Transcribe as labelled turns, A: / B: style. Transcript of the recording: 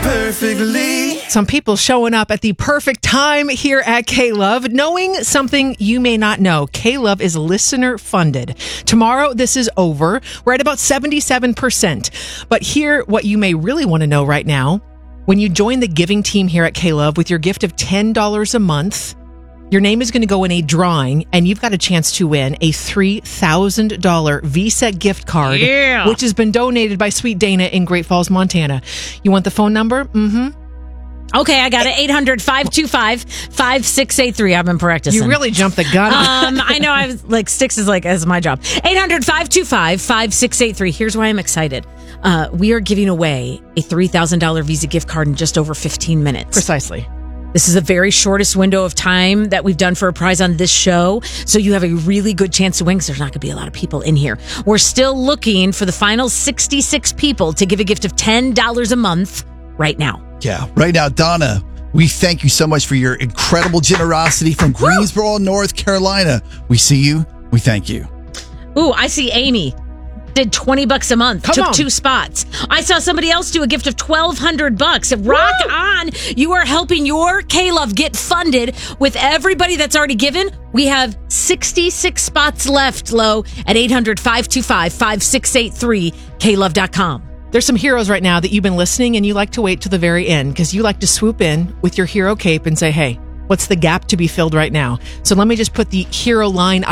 A: perfectly.
B: Some people showing up at the perfect time here at K-Love, knowing something you may not know. K-Love is listener funded. Tomorrow, this is over. We're at about 77%. But here, what you may really want to know right now, when you join the giving team here at K-Love with your gift of $10 a month, your name is going to go in a drawing, and you've got a chance to win a $3,000 Visa gift card, which has been donated by Sweet Dana in Great Falls, Montana. You want the phone number? Mm-hmm.
C: Okay, I got it. 800-525-5683. I've been practicing.
B: You really jumped the gun.
C: I know. I was like, Sticks is like, as my job. 800-525-5683. Here's why I'm excited. We are giving away a $3,000 Visa gift card in just over 15 minutes.
B: Precisely.
C: This is the very shortest window of time that we've done for a prize on this show. So you have a really good chance to win because there's not going to be a lot of people in here. We're still looking for the final 66 people to give a gift of $10 a month right now.
D: Yeah, right now, Donna, we thank you so much for your incredible generosity from Greensboro, North Carolina. We see you. We thank you.
C: Ooh, I see Amy did $20 a month. Took 2 spots. I saw somebody else do a gift of $1,200. Rock on. You are helping your K-Love get funded with everybody that's already given. We have 66 spots left, Lo, at 800-525-5683, klove.com.
B: There's some heroes right now that you've been listening and you like to wait till the very end because you like to swoop in with your hero cape and say, hey, what's the gap to be filled right now? So let me just put the hero line